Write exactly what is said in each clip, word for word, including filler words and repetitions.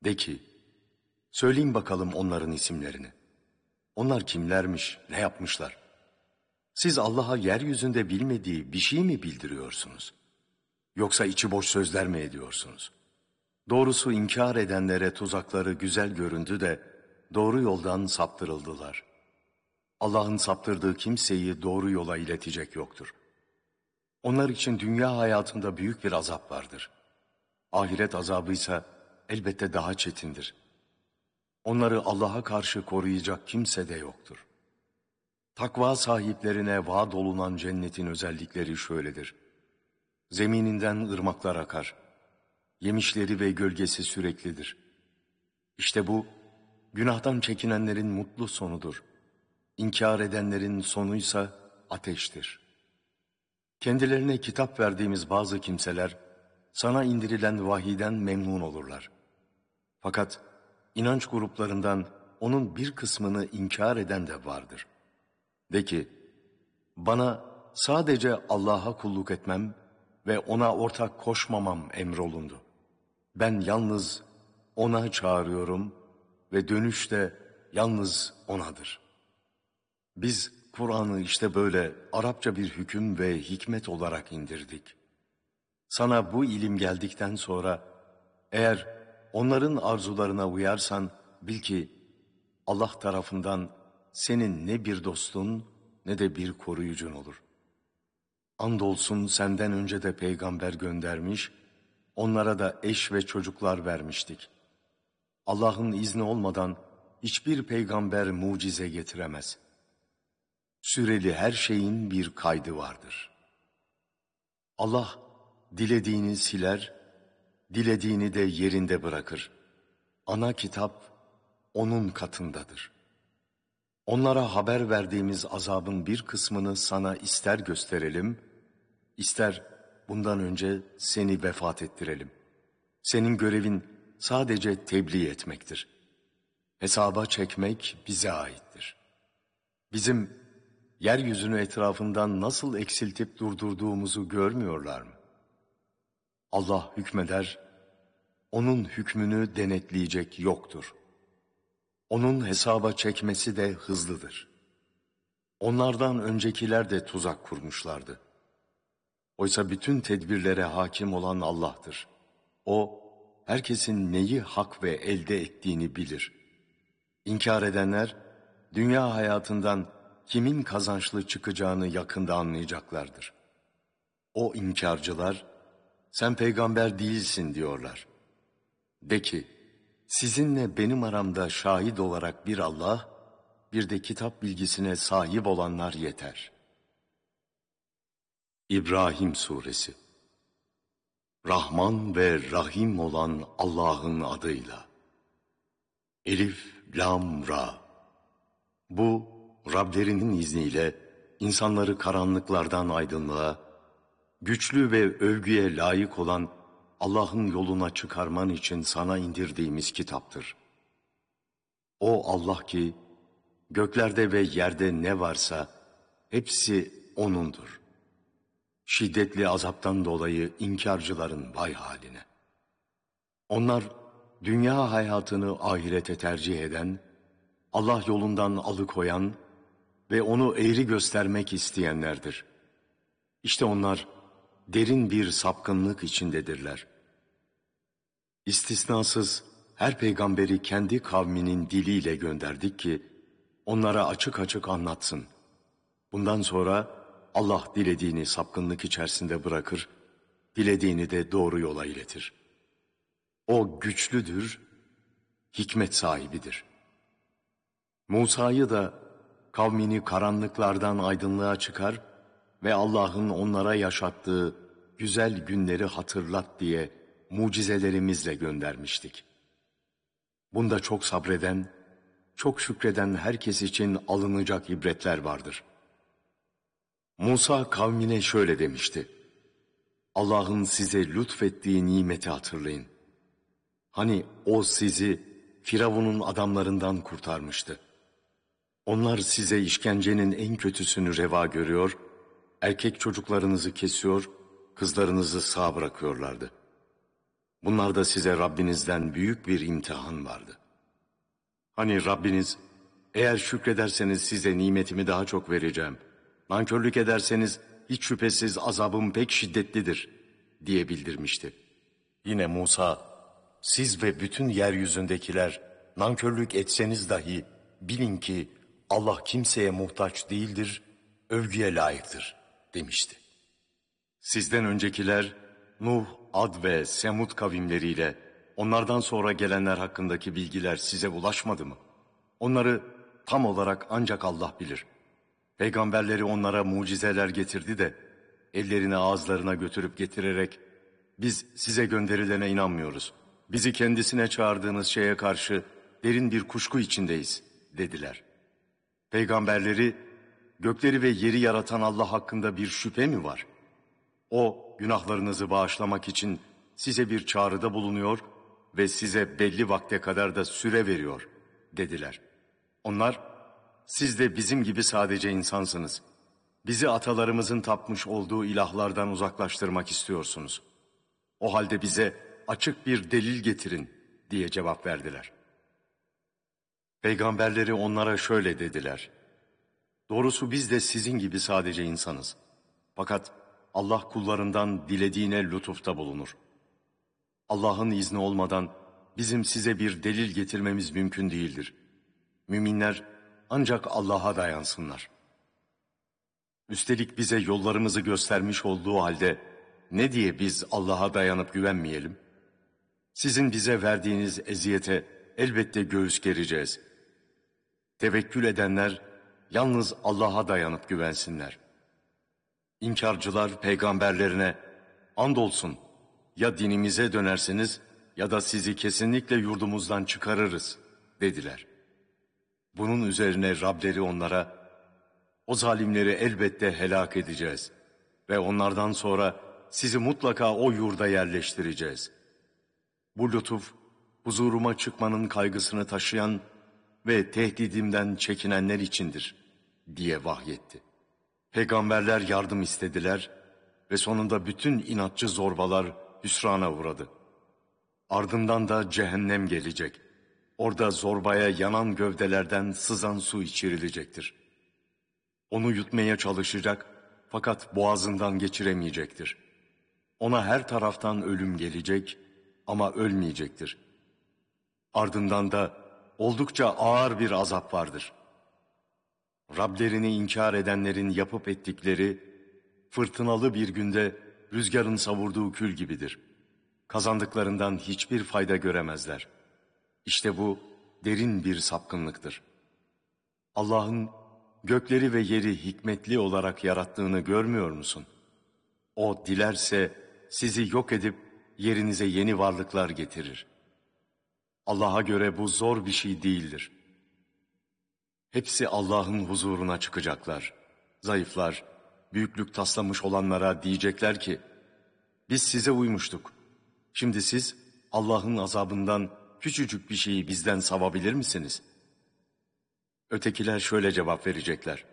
De ki, söyleyin bakalım onların isimlerini. Onlar kimlermiş, ne yapmışlar? Siz Allah'a yeryüzünde bilmediği bir şey mi bildiriyorsunuz? Yoksa içi boş sözler mi ediyorsunuz? Doğrusu inkar edenlere tuzakları güzel göründü de doğru yoldan saptırıldılar. Allah'ın saptırdığı kimseyi doğru yola iletecek yoktur. Onlar için dünya hayatında büyük bir azap vardır. Ahiret azabıysa elbette daha çetindir. Onları Allah'a karşı koruyacak kimse de yoktur. Takva sahiplerine vaad olunan cennetin özellikleri şöyledir. Zemininden ırmaklar akar. Yemişleri ve gölgesi süreklidir. İşte bu, günahtan çekinenlerin mutlu sonudur. İnkar edenlerin sonuysa ateştir. Kendilerine kitap verdiğimiz bazı kimseler, sana indirilen vahiyden memnun olurlar. Fakat inanç gruplarından onun bir kısmını inkar eden de vardır. De ki, bana sadece Allah'a kulluk etmem ve ona ortak koşmamam emrolundu. Ben yalnız ona çağırıyorum ve dönüş de yalnız onadır. Biz Kur'an'ı işte böyle Arapça bir hüküm ve hikmet olarak indirdik. Sana bu ilim geldikten sonra eğer onların arzularına uyarsan bil ki Allah tarafından senin ne bir dostun ne de bir koruyucun olur. Andolsun senden önce de peygamber göndermiş, onlara da eş ve çocuklar vermiştik. Allah'ın izni olmadan hiçbir peygamber mucize getiremez. Süreli her şeyin bir kaydı vardır. Allah dilediğini siler, dilediğini de yerinde bırakır. Ana kitap onun katındadır. Onlara haber verdiğimiz azabın bir kısmını sana ister gösterelim, ister bundan önce seni vefat ettirelim. Senin görevin sadece tebliğ etmektir. Hesaba çekmek bize aittir. Bizim yeryüzünü etrafından nasıl eksiltip durdurduğumuzu görmüyorlar mı? Allah hükmeder, onun hükmünü denetleyecek yoktur. Onun hesaba çekmesi de hızlıdır. Onlardan öncekiler de tuzak kurmuşlardı. Oysa bütün tedbirlere hakim olan Allah'tır. O, herkesin neyi hak ve elde ettiğini bilir. İnkar edenler, dünya hayatından kimin kazançlı çıkacağını yakında anlayacaklardır. O inkarcılar, sen peygamber değilsin diyorlar. De ki, sizinle benim aramda şahit olarak bir Allah, bir de kitap bilgisine sahip olanlar yeter. İbrahim Suresi. Rahman ve Rahim olan Allah'ın adıyla. Elif, Lam, Ra. Bu, Rablerinin izniyle insanları karanlıklardan aydınlığa, güçlü ve övgüye layık olan Allah'ın yoluna çıkarman için sana indirdiğimiz kitaptır. O Allah ki, göklerde ve yerde ne varsa hepsi O'nundur. Şiddetli azaptan dolayı inkarcıların vay haline. Onlar dünya hayatını ahirete tercih eden, Allah yolundan alıkoyan ve onu eğri göstermek isteyenlerdir. İşte onlar derin bir sapkınlık içindedirler. İstisnasız her peygamberi kendi kavminin diliyle gönderdik ki onlara açık açık anlatsın. Bundan sonra Allah dilediğini sapkınlık içerisinde bırakır, dilediğini de doğru yola iletir. O güçlüdür, hikmet sahibidir. Musa'yı da kavmini karanlıklardan aydınlığa çıkar ve Allah'ın onlara yaşattığı güzel günleri hatırlat diye mucizelerimizle göndermiştik. Bunda çok sabreden, çok şükreden herkes için alınacak ibretler vardır. Musa kavmine şöyle demişti: Allah'ın size lütfettiği nimeti hatırlayın. Hani o sizi Firavun'un adamlarından kurtarmıştı. Onlar size işkencenin en kötüsünü reva görüyor, erkek çocuklarınızı kesiyor, kızlarınızı sağ bırakıyorlardı. Bunlarda size Rabbinizden büyük bir imtihan vardı. Hani Rabbiniz, eğer şükrederseniz size nimetimi daha çok vereceğim, nankörlük ederseniz hiç şüphesiz azabım pek şiddetlidir diye bildirmişti. Yine Musa, siz ve bütün yeryüzündekiler nankörlük etseniz dahi bilin ki Allah kimseye muhtaç değildir, övgüye layıktır demişti. Sizden öncekiler Nuh, Ad ve Semud kavimleriyle onlardan sonra gelenler hakkındaki bilgiler size ulaşmadı mı? Onları tam olarak ancak Allah bilir. Peygamberleri onlara mucizeler getirdi de ellerini ağızlarına götürüp getirerek biz size gönderilene inanmıyoruz. Bizi kendisine çağırdığınız şeye karşı derin bir kuşku içindeyiz dediler. Peygamberleri gökleri ve yeri yaratan Allah hakkında bir şüphe mi var? O günahlarınızı bağışlamak için size bir çağrıda bulunuyor ve size belli vakte kadar da süre veriyor dediler. Onlar, siz de bizim gibi sadece insansınız. Bizi atalarımızın tapmış olduğu ilahlardan uzaklaştırmak istiyorsunuz. O halde bize açık bir delil getirin diye cevap verdiler. Peygamberleri onlara şöyle dediler. Doğrusu biz de sizin gibi sadece insanız. Fakat Allah kullarından dilediğine lütufta bulunur. Allah'ın izni olmadan bizim size bir delil getirmemiz mümkün değildir. Müminler ancak Allah'a dayansınlar. Üstelik bize yollarımızı göstermiş olduğu halde ne diye biz Allah'a dayanıp güvenmeyelim? Sizin bize verdiğiniz eziyete elbette göğüs gereceğiz. Tevekkül edenler yalnız Allah'a dayanıp güvensinler. İnkarcılar peygamberlerine andolsun ya dinimize dönersiniz ya da sizi kesinlikle yurdumuzdan çıkarırız dediler. Bunun üzerine Rableri onlara o zalimleri elbette helak edeceğiz ve onlardan sonra sizi mutlaka o yurda yerleştireceğiz. Bu lütuf huzuruma çıkmanın kaygısını taşıyan ve tehdidimden çekinenler içindir diye vahyetti. Peygamberler yardım istediler ve sonunda bütün inatçı zorbalar hüsrana uğradı. Ardından da cehennem gelecek. Orada zorbaya yanan gövdelerden sızan su içirilecektir. Onu yutmaya çalışacak fakat boğazından geçiremeyecektir. Ona her taraftan ölüm gelecek ama ölmeyecektir. Ardından da oldukça ağır bir azap vardır. Rablerini inkar edenlerin yapıp ettikleri fırtınalı bir günde rüzgarın savurduğu kül gibidir. Kazandıklarından hiçbir fayda göremezler. İşte bu derin bir sapkınlıktır. Allah'ın gökleri ve yeri hikmetli olarak yarattığını görmüyor musun? O dilerse sizi yok edip yerinize yeni varlıklar getirir. Allah'a göre bu zor bir şey değildir. Hepsi Allah'ın huzuruna çıkacaklar. Zayıflar, büyüklük taslamış olanlara diyecekler ki, biz size uymuştuk. Şimdi siz Allah'ın azabından küçücük bir şeyi bizden savabilir misiniz? Ötekiler şöyle cevap verecekler.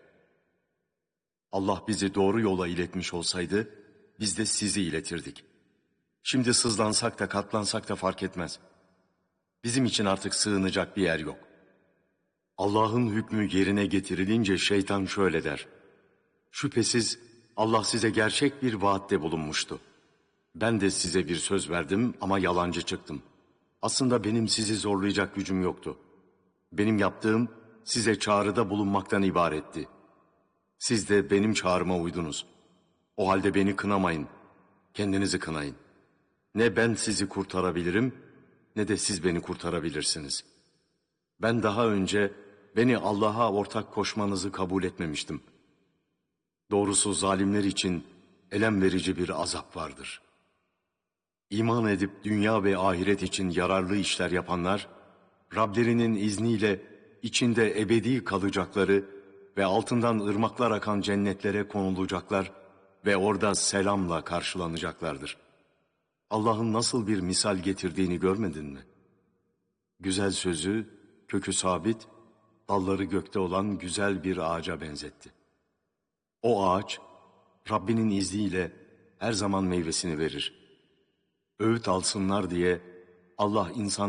Allah bizi doğru yola iletmiş olsaydı, biz de sizi iletirdik. Şimdi sızlansak da katlansak da fark etmez. Bizim için artık sığınacak bir yer yok. Allah'ın hükmü yerine getirilince şeytan şöyle der. Şüphesiz Allah size gerçek bir vaatte bulunmuştu. Ben de size bir söz verdim ama yalancı çıktım. Aslında benim sizi zorlayacak gücüm yoktu. Benim yaptığım size çağrıda bulunmaktan ibaretti. Siz de benim çağrıma uydunuz. O halde beni kınamayın, kendinizi kınayın. Ne ben sizi kurtarabilirim, ne de siz beni kurtarabilirsiniz. Ben daha önce beni Allah'a ortak koşmanızı kabul etmemiştim. Doğrusu zalimler için elem verici bir azap vardır. İman edip dünya ve ahiret için yararlı işler yapanlar, Rablerinin izniyle içinde ebedi kalacakları ve altından ırmaklar akan cennetlere konulacaklar ve orada selamla karşılanacaklardır. Allah'ın nasıl bir misal getirdiğini görmedin mi? Güzel sözü, kökü sabit, dalları gökte olan güzel bir ağaca benzetti. O ağaç, Rabbinin izniyle her zaman meyvesini verir. Öğüt alsınlar diye Allah insan